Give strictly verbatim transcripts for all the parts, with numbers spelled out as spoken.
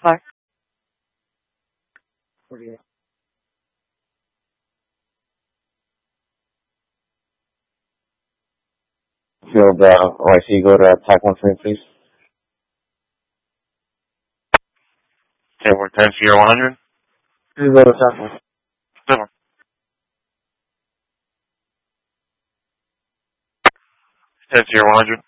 five. forty-eight. Field, uh, O I C, go to Tac one for me, please. Okay, we're ten Sierra one hundred. Please go to Tac one. Seven. ten Sierra one hundred.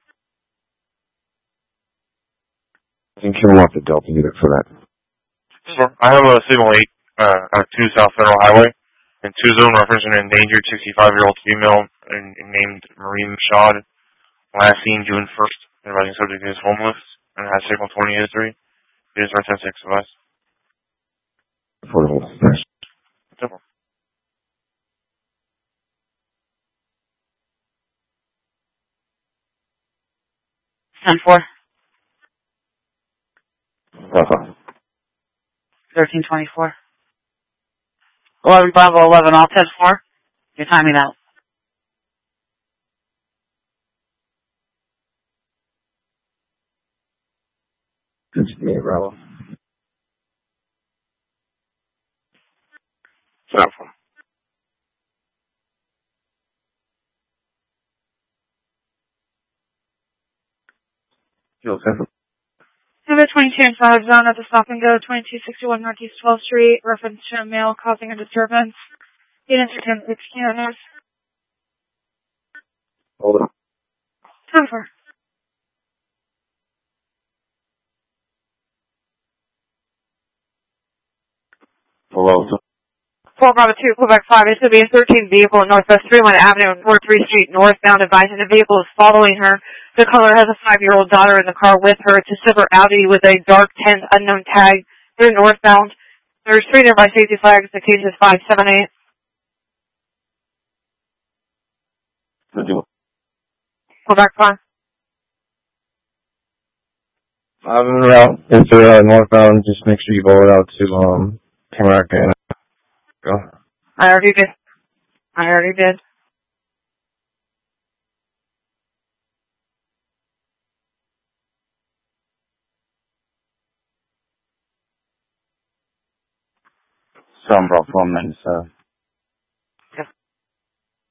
I think you want the Delta unit for that. Sure. I have a signal eight, uh, at two South Federal Highway, and two zone referencing an endangered sixty-five-year-old female and, and named Maureen Mashad. Last seen June first. Advising subject is homeless and has signal twenty history. It is for ten six advice. For the whole thing. Simple. ten four. Uh-huh. thirteen twenty-four. eleven Bravo eleven, all ten four. You're timing out. fifty-eight, Bravo. Seven four. Field seven. Number twenty-two in solid zone at the stop and go, twenty-two sixty-one Northeast twelfth Street, reference to a male causing a disturbance. Units are ten sixteen owners. Hold on. ten four. Hello. four Bravo two, Quebec five. This would be a thirteen vehicle at Northwest three one Avenue, North three Street, northbound, advising the vehicle is following her. The caller has a five-year-old daughter in the car with her. It's a silver Audi with a dark tint unknown tag. They're northbound. There's three nearby safety flags. The case is five seven eight. Quebec five. I'm en route. If they're uh, northbound, just make sure you blow it out to, um, Tamarack and go. I already did. I already did. Some Bravo one ninety-seven.